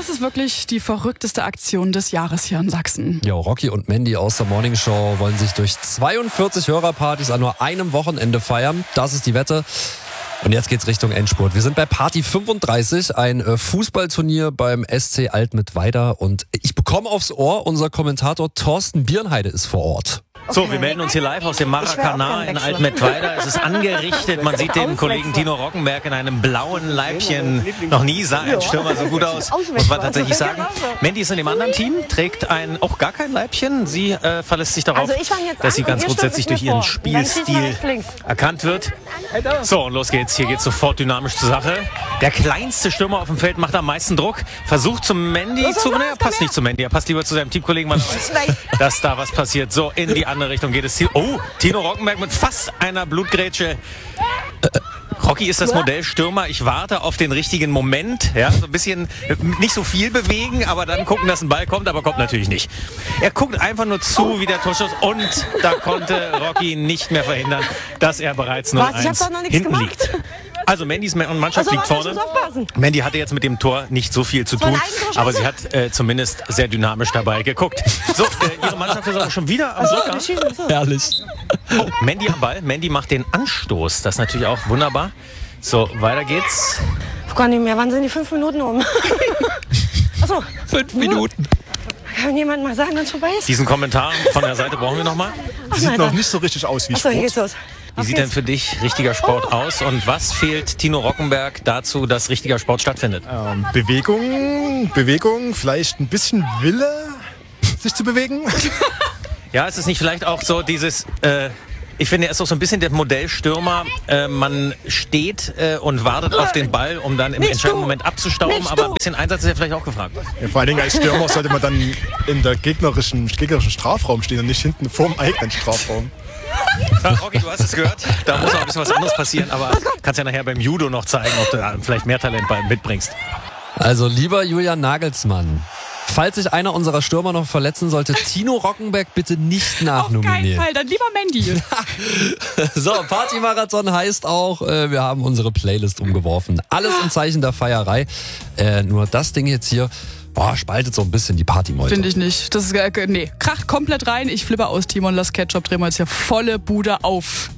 Das ist wirklich die verrückteste Aktion des Jahres hier in Sachsen. Jo, Rocky und Mandy aus der Morning Show wollen sich durch 42 Hörerpartys an nur einem Wochenende feiern. Das ist die Wette. Und jetzt geht's Richtung Endspurt. Wir sind bei Party 35, ein Fußballturnier beim SC Altmittweida. Und ich bekomme aufs Ohr, unser Kommentator Thorsten Birnheide ist vor Ort. So, wir melden uns hier live aus dem Maracanã in Altmittweida. Es ist angerichtet. Man sieht den Kollegen Tino Rockenberg in einem blauen Leibchen. Noch nie sah ein Stürmer so gut aus, muss man tatsächlich sagen. Mandy ist in dem anderen Team, trägt auch gar kein Leibchen. Sie verlässt sich darauf, dass sie ganz grundsätzlich durch ihren Spielstil erkannt wird. So, und los geht's. Hier geht's sofort dynamisch zur Sache. Der kleinste Stürmer auf dem Feld macht am meisten Druck. Versucht zum Mandy zu... Ne, er passt nicht zu Mandy. Er passt lieber zu seinem Teamkollegen. Man weiß, dass da was passiert. So, in die andere Richtung geht es. Oh, Tino Rockenberg mit fast einer Blutgrätsche. Rocky ist das Modell Stürmer. Ich warte auf den richtigen Moment. Ja, so ein bisschen, nicht so viel bewegen, aber dann gucken, dass ein Ball kommt, aber kommt natürlich nicht. Er guckt einfach nur zu, wie der Torschuss, und da konnte Rocky nicht mehr verhindern, dass er bereits 0-1 hinten liegt. Also Mandys Mannschaft liegt vorne. Mandy hatte jetzt mit dem Tor nicht so viel zu tun, aber sie hat zumindest sehr dynamisch dabei geguckt. So, ihre Mannschaft ist auch schon wieder am Drücker. Herrlich. Oh, Mandy am Ball. Mandy macht den Anstoß. Das ist natürlich auch wunderbar. So, weiter geht's. Ich kann nicht mehr. Wann sind die 5 Minuten um? Achso. 5 Minuten. Kann jemand mal sagen, wann es vorbei ist? Diesen Kommentar von der Seite brauchen wir noch mal. Sieht noch nicht so richtig aus wie Sport. Hier geht's los. Wie sieht denn für dich richtiger Sport aus und was fehlt Tino Rockenberg dazu, dass richtiger Sport stattfindet? Bewegung, vielleicht ein bisschen Wille, sich zu bewegen. Ja, ist es nicht vielleicht auch so dieses... ich finde, er ist auch so ein bisschen der Modellstürmer. Man steht und wartet auf den Ball, um dann im entscheidenden Moment abzustauben. Aber ein bisschen Einsatz ist ja vielleicht auch gefragt. Ja, vor allen Dingen als Stürmer sollte man dann in der gegnerischen Strafraum stehen und nicht hinten vorm eigenen Strafraum. Ja, Rocky, du hast es gehört. Da muss auch ein bisschen was anderes passieren. Aber kannst ja nachher beim Judo noch zeigen, ob du da vielleicht mehr Talent mitbringst. Also lieber Julian Nagelsmann, falls sich einer unserer Stürmer noch verletzen sollte, Tino Rockenberg bitte nicht nachnominieren. Auf keinen Fall, dann lieber Mandy. So, Partymarathon heißt auch, wir haben unsere Playlist umgeworfen. Alles im Zeichen der Feierei. Nur das Ding jetzt hier, spaltet so ein bisschen die Partymeute. Finde ich nicht. Das ist, nee, kracht komplett rein. Ich flippe aus, Timon, lass Ketchup, drehen wir jetzt hier volle Bude auf.